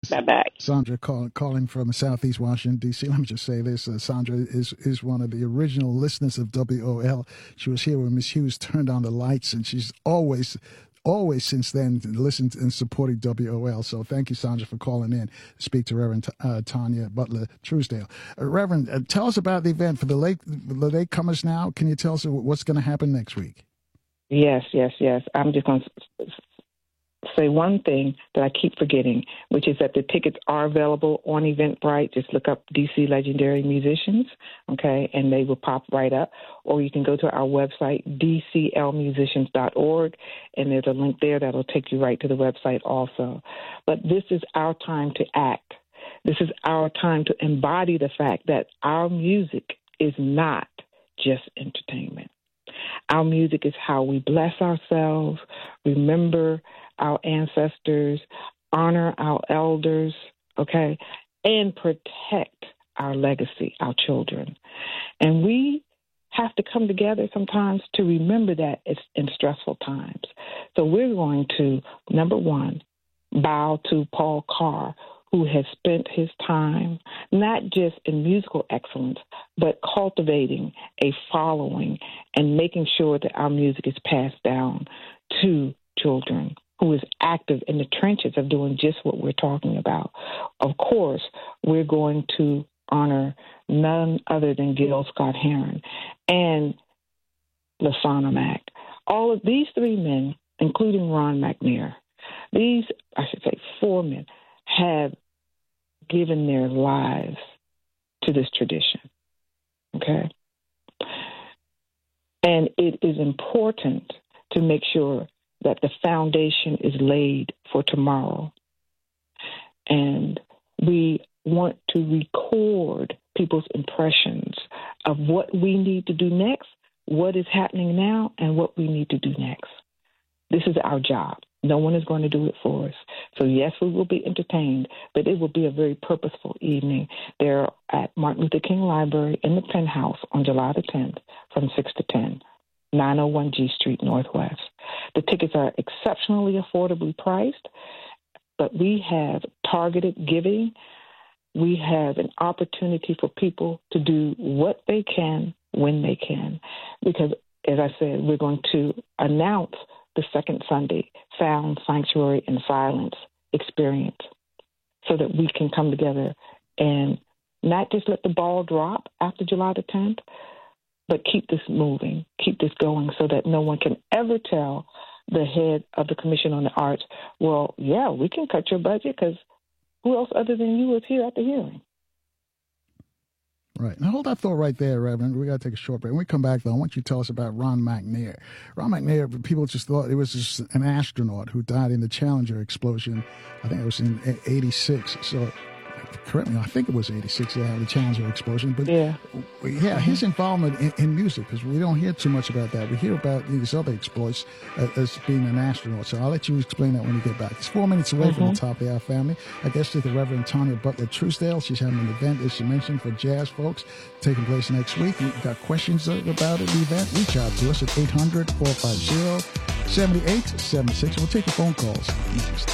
Bye-bye. Sandra calling from Southeast Washington, D.C. Let me just say this. Sandra is one of the original listeners of WOL. She was here when Miss Hughes turned on the lights, and she's always since then listened and supported WOL. So thank you, Sandra, for calling in to speak to Reverend Tanya Butler Truesdale. Reverend, tell us about the event for the latecomers now. Can you tell us what's going to happen next week? Yes. I'm just going to say one thing that I keep forgetting, which is that the tickets are available on Eventbrite. Just look up DC Legendary Musicians, okay, and they will pop right up. Or you can go to our website, dclmusicians.org, and there's a link there that'll take you right to the website also. But this is our time to act. This is our time to embody the fact that our music is not just entertainment. Our music is how we bless ourselves, remember our ancestors, honor our elders, okay, and protect our legacy, our children. And we have to come together sometimes to remember that it's in stressful times. So we're going to, number one, bow to Paul Carr, who has spent his time not just in musical excellence, but cultivating a following and making sure that our music is passed down to children, who is active in the trenches of doing just what we're talking about. Of course, we're going to honor none other than Gil Scott-Heron and Lasana Mack. All of these three men, including Ron McNair, these, I should say 4 men, have given their lives to this tradition, okay? And it is important to make sure that the foundation is laid for tomorrow. And we want to record people's impressions of what we need to do next, what is happening now, and what we need to do next. This is our job. No one is going to do it for us. So, yes, we will be entertained, but it will be a very purposeful evening there at Martin Luther King Library in the Penthouse on July the 10th from 6 to 10, 901 G Street Northwest. The tickets are exceptionally affordably priced, but we have targeted giving. We have an opportunity for people to do what they can when they can, because, as I said, we're going to announce the second Sunday Sound, Sanctuary, and Silence experience so that we can come together and not just let the ball drop after July the 10th, but keep this moving, keep this going so that no one can ever tell the head of the Commission on the Arts, well, yeah, we can cut your budget because who else other than you is here at the hearing? Right. Now, hold that thought right there, Reverend. We got to take a short break. When we come back, though, I want you to tell us about Ron McNair. Ron McNair, people just thought it was just an astronaut who died in the Challenger explosion. I think it was in 86. So, correct me, I think it was 86, the Challenger explosion. But, yeah, his involvement in music, because we don't hear too much about that. We hear about these other exploits as being an astronaut. So I'll let you explain that when you get back. It's 4 minutes away from the top of our family. I guess to the Reverend Tanya Butler Truesdale. She's having an event, as she mentioned, for jazz folks taking place next week. You've got questions about the event, reach out to us at 800-450-7876. We'll take your phone calls.